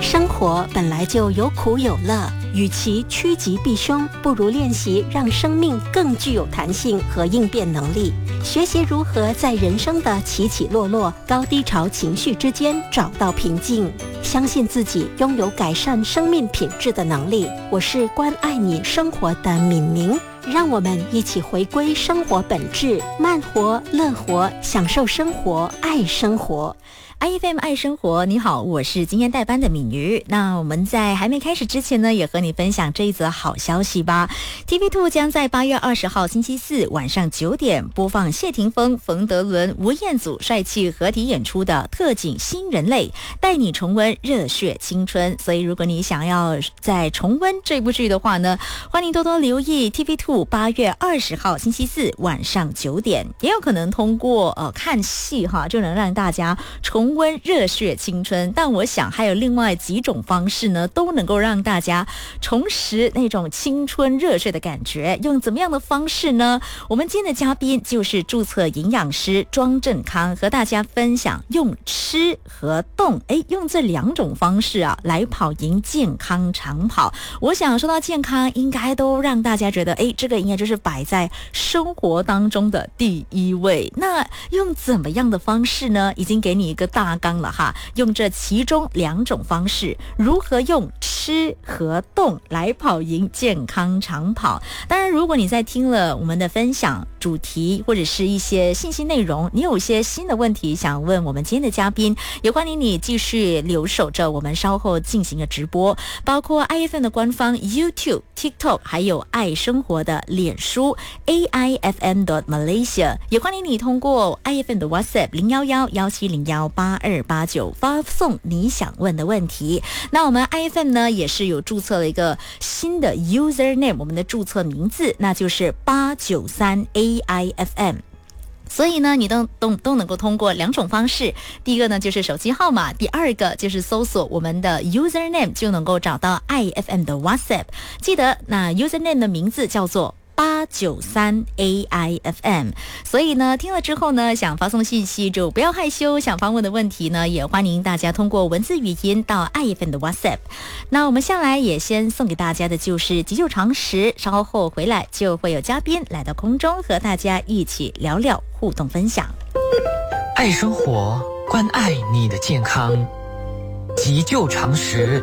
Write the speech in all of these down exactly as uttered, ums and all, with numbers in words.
生活本来就有苦有乐，与其趋吉避凶，不如练习让生命更具有弹性和应变能力，学习如何在人生的起起落落、高低潮情绪之间找到平静，相信自己拥有改善生命品质的能力。我是关爱你生活的敏明，让我们一起回归生活本质，慢活、乐活，享受生活，爱生活。 I F M 爱生活，你好，我是今天代班的敏瑜。那我们在还没开始之前呢，也和你分享这一则好消息吧。T V 二 将在八月二十号星期四晚上九点播放谢霆锋、冯德伦、吴彦祖帅气合体演出的特警新人类，带你重温热血青春。所以如果你想要再重温这部剧的话呢，欢迎多多留意 T V 二 八月二十号星期四晚上九点，也有可能通过呃看戏哈，就能让大家重重温热血青春。但我想还有另外几种方式呢，都能够让大家重拾那种青春热血的感觉。用怎么样的方式呢？我们今天的嘉宾就是注册营养师庄振康，和大家分享用吃和动，诶，用这两种方式啊来跑赢健康长跑。我想说到健康，应该都让大家觉得，诶，这个应该就是摆在生活当中的第一位。那用怎么样的方式呢？已经给你一个大纲了哈，用这其中两种方式，如何用吃和动来跑赢健康长跑。当然，如果你在听了我们的分享主题或者是一些信息内容，你有一些新的问题想问我们今天的嘉宾，也欢迎你继续留守着我们稍后进行的直播，包括 I F M 的官方 YouTube、TikTok， 还有爱生活的脸书 A I F M Malaysia， 也欢迎你通过 I F M 的 WhatsApp 零一一一七零一八二八九发送你想问的问题。那我们 I F M 呢也是有注册了一个新的 username， 我们的注册名字那就是八九三 A I F M。所以呢，你都都都能够通过两种方式，第一个呢就是手机号码，第二个就是搜索我们的 username， 就能够找到 I F M 的 WhatsApp。记得那 username 的名字叫做八九三 A I F M。 所以呢，听了之后呢，想发送信息就不要害羞，想发问的问题呢，也欢迎大家通过文字语音到 I F M 的 WhatsApp。 那我们下来也先送给大家的就是急救常识，稍后回来就会有嘉宾来到空中和大家一起聊聊互动分享。 爱生活，关爱你的健康，急救常识。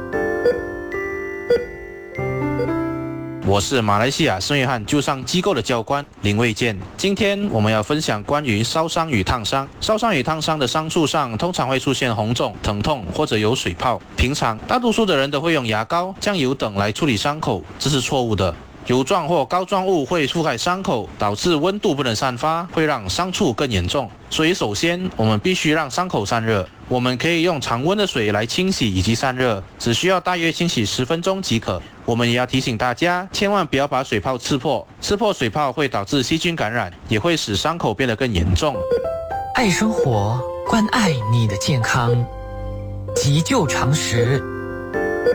我是马来西亚圣约翰救伤机构的教官林卫健。今天我们要分享关于烧伤与烫伤。烧伤与烫伤的伤处上通常会出现红肿、疼痛或者有水泡。平常大多数的人都会用牙膏、酱油等来处理伤口，这是错误的。油状或膏状物会覆盖伤口，导致温度不能散发，会让伤处更严重。所以首先我们必须让伤口散热。我们可以用常温的水来清洗以及散热，只需要大约清洗十分钟即可。我们也要提醒大家，千万不要把水泡刺破，刺破水泡会导致细菌感染，也会使伤口变得更严重。 爱生活，关爱你的健康，急救常识。